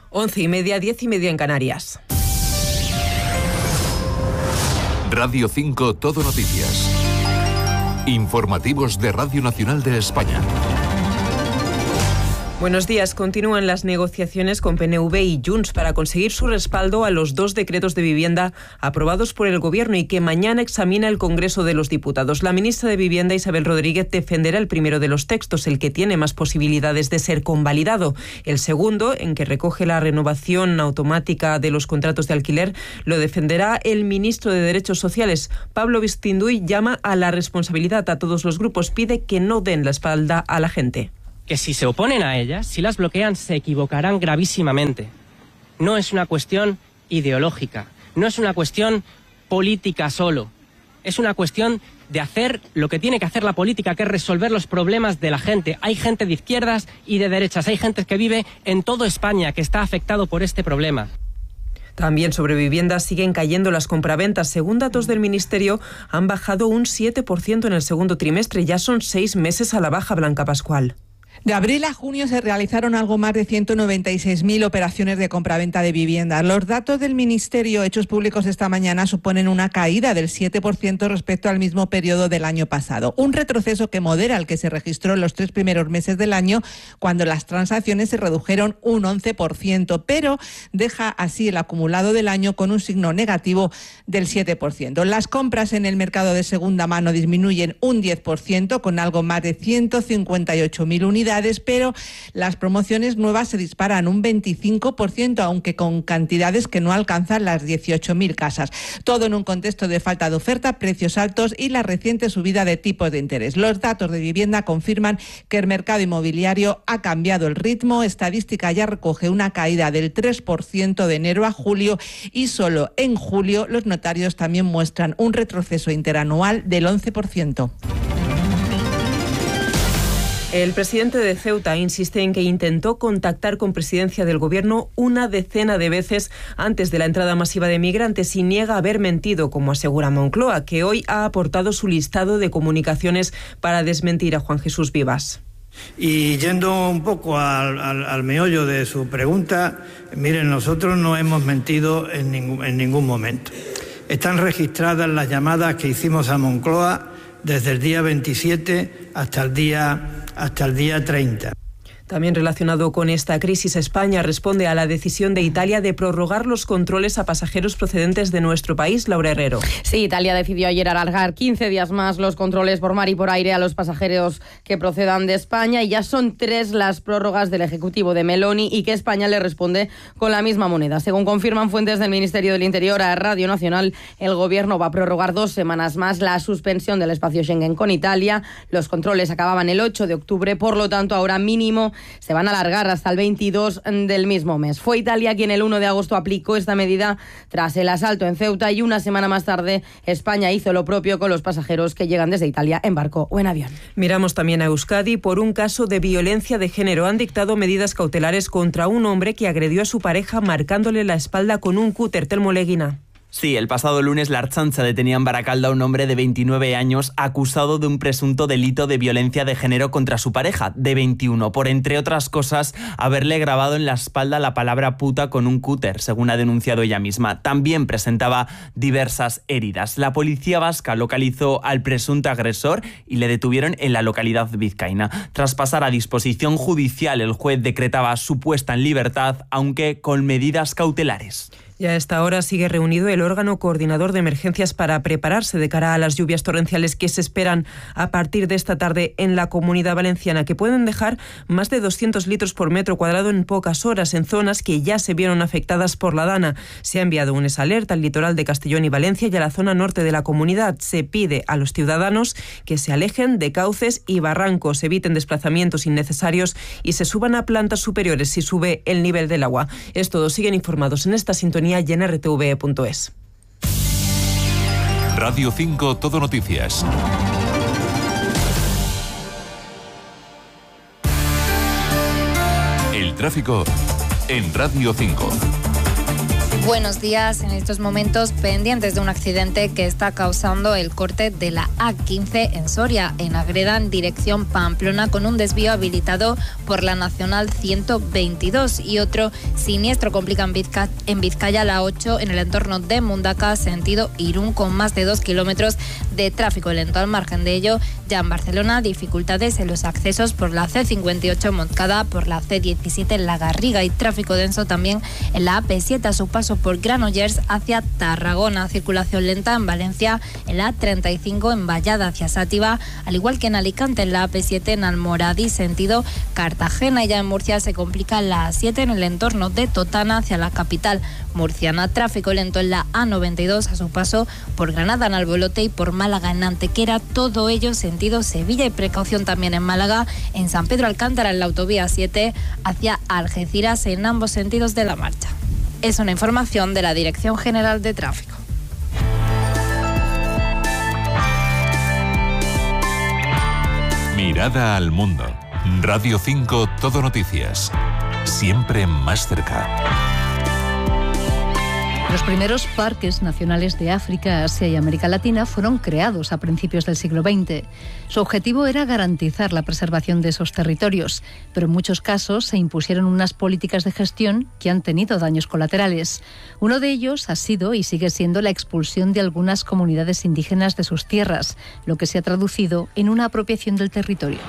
11:30, 10:30 en Canarias. Radio 5 Todo Noticias. Informativos de Radio Nacional de España. Buenos días. Continúan las negociaciones con PNV y Junts para conseguir su respaldo a los 2 decretos de vivienda aprobados por el Gobierno y que mañana examina el Congreso de los Diputados. La ministra de Vivienda, Isabel Rodríguez, defenderá el primero de los textos, el que tiene más posibilidades de ser convalidado. El segundo, en que recoge la renovación automática de los contratos de alquiler, lo defenderá el ministro de Derechos Sociales. Pablo Vistinduy llama a la responsabilidad a todos los grupos, pide que no den la espalda a la gente. Que si se oponen a ellas, si las bloquean, se equivocarán gravísimamente. No es una cuestión ideológica, no es una cuestión política solo, es una cuestión de hacer lo que tiene que hacer la política, que es resolver los problemas de la gente. Hay gente de izquierdas y de derechas, hay gente que vive en toda España que está afectado por este problema. También sobre viviendas siguen cayendo las compraventas. Según datos del Ministerio, han bajado un 7% en el segundo trimestre. Ya son 6 meses a la baja, Blanca Pascual. De abril a junio se realizaron algo más de 196.000 operaciones de compraventa de viviendas. Los datos del Ministerio hechos públicos esta mañana suponen una caída del 7% respecto al mismo periodo del año pasado. Un retroceso que modera el que se registró en los 3 primeros meses del año, cuando las transacciones se redujeron un 11%, pero deja así el acumulado del año con un signo negativo del 7%. Las compras en el mercado de segunda mano disminuyen un 10%, con algo más de 158.000 unidades, pero las promociones nuevas se disparan un 25%, aunque con cantidades que no alcanzan las 18.000 casas. Todo en un contexto de falta de oferta, precios altos y la reciente subida de tipos de interés. Los datos de vivienda confirman que el mercado inmobiliario ha cambiado el ritmo. Estadística ya recoge una caída del 3% de enero a julio y solo en julio los notarios también muestran un retroceso interanual del 11%. El presidente de Ceuta insiste en que intentó contactar con Presidencia del Gobierno una decena de veces antes de la entrada masiva de migrantes y niega haber mentido, como asegura Moncloa, que hoy ha aportado su listado de comunicaciones para desmentir a Juan Jesús Vivas. Y yendo un poco al meollo de su pregunta, miren, nosotros no hemos mentido en ningún momento. Están registradas las llamadas que hicimos a Moncloa desde el día 27 hasta el día 30. También relacionado con esta crisis, España responde a la decisión de Italia de prorrogar los controles a pasajeros procedentes de nuestro país. Laura Herrero. Sí, Italia decidió ayer alargar 15 días más los controles por mar y por aire a los pasajeros que procedan de España, y ya son 3 las prórrogas del Ejecutivo de Meloni, y que España le responde con la misma moneda. Según confirman fuentes del Ministerio del Interior a Radio Nacional, el Gobierno va a prorrogar 2 semanas más la suspensión del espacio Schengen con Italia. Los controles acababan el 8 de octubre, por lo tanto ahora mínimo se van a alargar hasta el 22 del mismo mes. Fue Italia quien el 1 de agosto aplicó esta medida tras el asalto en Ceuta, y una semana más tarde España hizo lo propio con los pasajeros que llegan desde Italia en barco o en avión. Miramos también a Euskadi. Por un caso de violencia de género han dictado medidas cautelares contra un hombre que agredió a su pareja marcándole la espalda con un cúter. Telmo Leguina. Sí, el pasado lunes la Ertzaintza detenía en Baracaldo a un hombre de 29 años acusado de un presunto delito de violencia de género contra su pareja, de 21, por, entre otras cosas, haberle grabado en la espalda la palabra puta con un cúter, según ha denunciado ella misma. También presentaba diversas heridas. La policía vasca localizó al presunto agresor y le detuvieron en la localidad vizcaína. Tras pasar a disposición judicial, el juez decretaba su puesta en libertad, aunque con medidas cautelares. Y a esta hora sigue reunido el órgano coordinador de emergencias para prepararse de cara a las lluvias torrenciales que se esperan a partir de esta tarde en la Comunidad Valenciana, que pueden dejar más de 200 litros por metro cuadrado en pocas horas en zonas que ya se vieron afectadas por la Dana. Se ha enviado una alerta al litoral de Castellón y Valencia y a la zona norte de la comunidad. Se pide a los ciudadanos que se alejen de cauces y barrancos, eviten desplazamientos innecesarios y se suban a plantas superiores si sube el nivel del agua. Es todo. Siguen informados en esta sintonía y en rtv.es. Radio 5 Todo Noticias. El tráfico en Radio 5. Buenos días. En estos momentos pendientes de un accidente que está causando el corte de la A15 en Soria, en Agreda, en dirección Pamplona, con un desvío habilitado por la Nacional 122, y otro siniestro complica en Vizcaya la 8 en el entorno de Mundaka, sentido Irún, con más de 2 kilómetros de tráfico lento. Al margen de ello, ya en Barcelona, dificultades en los accesos por la C58 en Montcada, por la C17 en La Garriga, y tráfico denso también en la AP7 a su paso por Granollers hacia Tarragona. Circulación lenta en Valencia, en la A35 en Vallada hacia Sátiva, al igual que en Alicante en la AP7 en Almoradí sentido Cartagena, y ya en Murcia se complica la A7 en el entorno de Totana hacia la capital murciana. Tráfico lento en la A92 a su paso por Granada en Albolote y por Málaga en Antequera, todo ello sentido Sevilla, y precaución también en Málaga, en San Pedro Alcántara en la autovía 7 hacia Algeciras en ambos sentidos de la marcha. Es una información de la Dirección General de Tráfico. Mirada al mundo. Radio 5 Todo Noticias. Siempre más cerca. Los primeros parques nacionales de África, Asia y América Latina fueron creados a principios del siglo XX. Su objetivo era garantizar la preservación de esos territorios, pero en muchos casos se impusieron unas políticas de gestión que han tenido daños colaterales. Uno de ellos ha sido y sigue siendo la expulsión de algunas comunidades indígenas de sus tierras, lo que se ha traducido en una apropiación del territorio.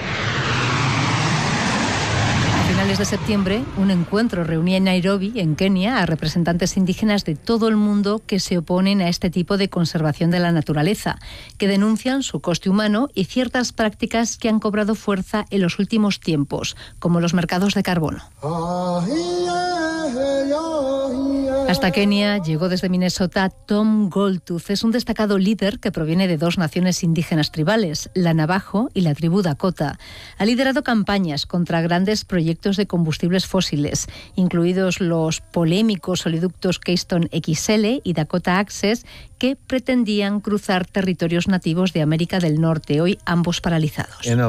A finales de septiembre, un encuentro reunía en Nairobi, en Kenia, a representantes indígenas de todo el mundo que se oponen a este tipo de conservación de la naturaleza, que denuncian su coste humano y ciertas prácticas que han cobrado fuerza en los últimos tiempos, como los mercados de carbono. Hasta Kenia llegó desde Minnesota Tom Goldtooth. Es un destacado líder que proviene de dos naciones indígenas tribales, la Navajo y la tribu Dakota. Ha liderado campañas contra grandes proyectos de combustibles fósiles, incluidos los polémicos oleoductos Keystone XL y Dakota Access, que pretendían cruzar territorios nativos de América del Norte, hoy ambos paralizados. En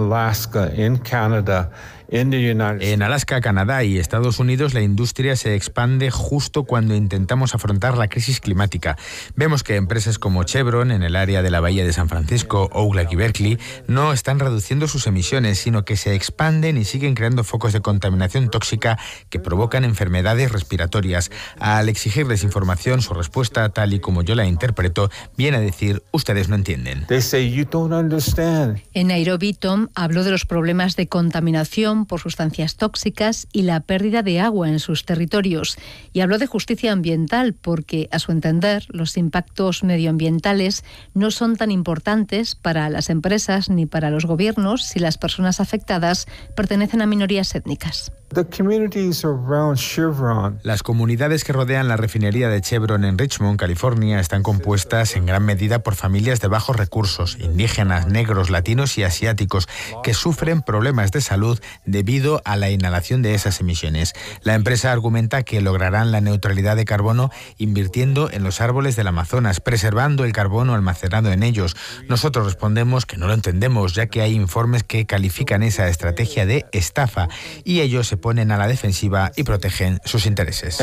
Alaska, Canadá y Estados Unidos, la industria se expande justo cuando intentamos afrontar la crisis climática. Vemos que empresas como Chevron, en el área de la Bahía de San Francisco, Oakland y Berkeley, no están reduciendo sus emisiones, sino que se expanden y siguen creando focos de contaminación tóxica que provocan enfermedades respiratorias. Al exigirles información, su respuesta, tal y como yo la interpreto, viene a decir: ustedes no entienden. En Nairobi, Tom habló de los problemas de contaminación por sustancias tóxicas y la pérdida de agua en sus territorios. Y habló de justicia ambiental porque, a su entender, los impactos medioambientales no son tan importantes para las empresas ni para los gobiernos si las personas afectadas pertenecen a minorías étnicas. Las comunidades que rodean la refinería de Chevron en Richmond, California, están compuestas en gran medida por familias de bajos recursos, indígenas, negros, latinos y asiáticos, que sufren problemas de salud debido a la inhalación de esas emisiones. La empresa argumenta que lograrán la neutralidad de carbono invirtiendo en los árboles del Amazonas, preservando el carbono almacenado en ellos. Nosotros respondemos que no lo entendemos, ya que hay informes que califican esa estrategia de estafa, y ellos se ponen a la defensiva y protegen sus intereses.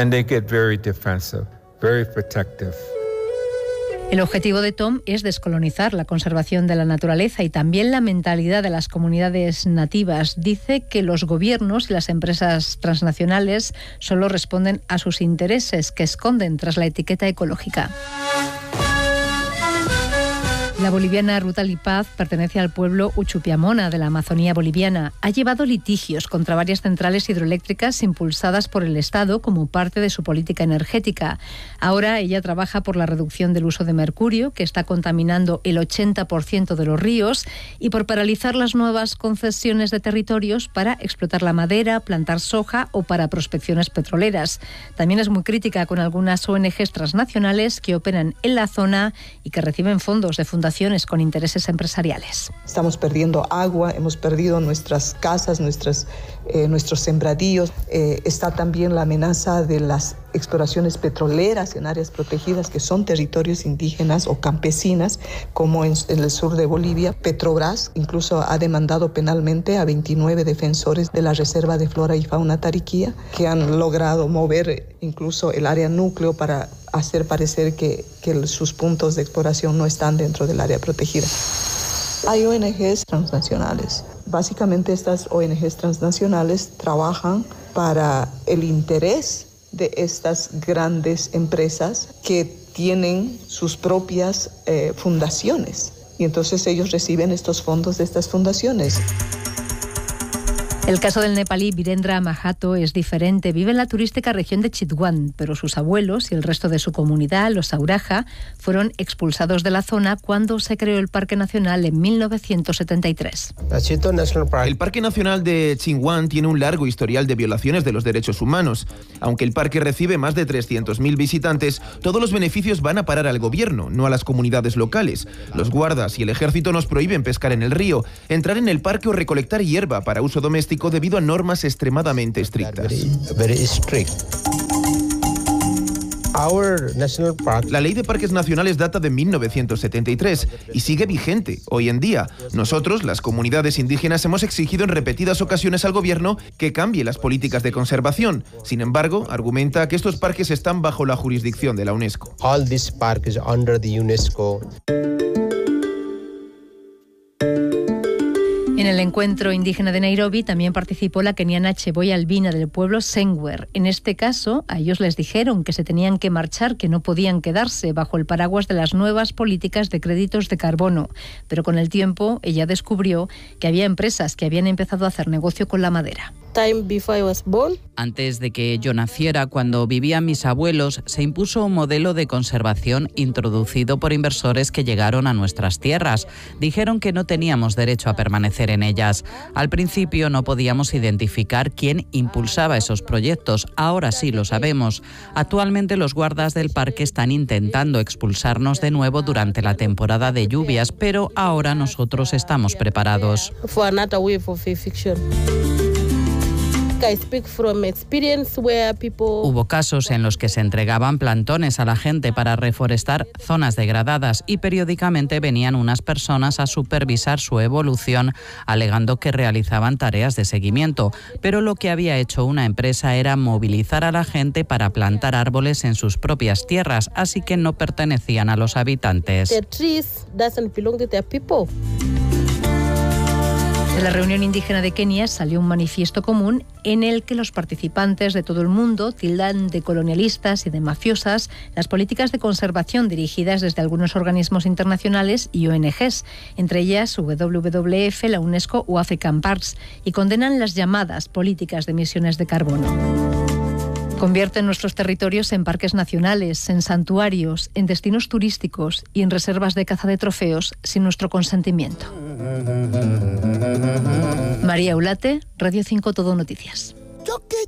El objetivo de Tom es descolonizar la conservación de la naturaleza y también la mentalidad de las comunidades nativas. Dice que los gobiernos y las empresas transnacionales solo responden a sus intereses, que esconden tras la etiqueta ecológica. La boliviana Ruta Lipaz pertenece al pueblo Uchupiamona de la Amazonía boliviana. Ha llevado litigios contra varias centrales hidroeléctricas impulsadas por el Estado como parte de su política energética. Ahora ella trabaja por la reducción del uso de mercurio, que está contaminando el 80% de los ríos, y por paralizar las nuevas concesiones de territorios para explotar la madera, plantar soja o para prospecciones petroleras. También es muy crítica con algunas ONGs transnacionales que operan en la zona y que reciben fondos de fundaciones fundaciones con intereses empresariales. Estamos perdiendo agua, hemos perdido nuestras casas, nuestros sembradíos. Está también la amenaza de las exploraciones petroleras en áreas protegidas que son territorios indígenas o campesinas, como en el sur de Bolivia. Petrobras incluso ha demandado penalmente a 29 defensores de la Reserva de Flora y Fauna Tariquía, que han logrado mover incluso el área núcleo para hacer parecer que sus puntos de exploración no están dentro del área protegida. Hay ONGs transnacionales. Básicamente estas ONGs transnacionales trabajan para el interés de estas grandes empresas que tienen sus propias fundaciones. Y entonces ellos reciben estos fondos de estas fundaciones. El caso del nepalí Virendra Mahato es diferente. Vive en la turística región de Chitwan, pero sus abuelos y el resto de su comunidad, los Auraja, fueron expulsados de la zona cuando se creó el Parque Nacional en 1973. El Parque Nacional de Chitwan tiene un largo historial de violaciones de los derechos humanos. Aunque el parque recibe más de 300.000 visitantes, todos los beneficios van a parar al gobierno, no a las comunidades locales. Los guardas y el ejército nos prohíben pescar en el río, entrar en el parque o recolectar hierba para uso doméstico debido a normas extremadamente estrictas. La ley de parques nacionales data de 1973 y sigue vigente hoy en día. Nosotros, las comunidades indígenas, hemos exigido en repetidas ocasiones al gobierno que cambie las políticas de conservación. Sin embargo, argumenta que estos parques están bajo la jurisdicción de la UNESCO. All these parks under the UNESCO. En el encuentro indígena de Nairobi también participó la keniana Cheboy Albina del pueblo Sengwer. En este caso, a ellos les dijeron que se tenían que marchar, que no podían quedarse bajo el paraguas de las nuevas políticas de créditos de carbono. Pero con el tiempo, ella descubrió que había empresas que habían empezado a hacer negocio con la madera. Antes de que yo naciera, cuando vivían mis abuelos, se impuso un modelo de conservación introducido por inversores que llegaron a nuestras tierras. Dijeron que no teníamos derecho a permanecer en ellas. Al principio no podíamos identificar quién impulsaba esos proyectos. Ahora sí lo sabemos. Actualmente los guardas del parque están intentando expulsarnos de nuevo durante la temporada de lluvias, pero ahora nosotros estamos preparados. Hubo casos en los que se entregaban plantones a la gente para reforestar zonas degradadas y periódicamente venían unas personas a supervisar su evolución, alegando que realizaban tareas de seguimiento. Pero lo que había hecho una empresa era movilizar a la gente para plantar árboles en sus propias tierras, así que no pertenecían a los habitantes. De la reunión indígena de Kenia salió un manifiesto común en el que los participantes de todo el mundo tildan de colonialistas y de mafiosas las políticas de conservación dirigidas desde algunos organismos internacionales y ONGs, entre ellas WWF, la UNESCO o African Parks, y condenan las llamadas políticas de emisiones de carbono. Convierten nuestros territorios en parques nacionales, en santuarios, en destinos turísticos y en reservas de caza de trofeos sin nuestro consentimiento. María Ulate, Radio 5 Todo Noticias.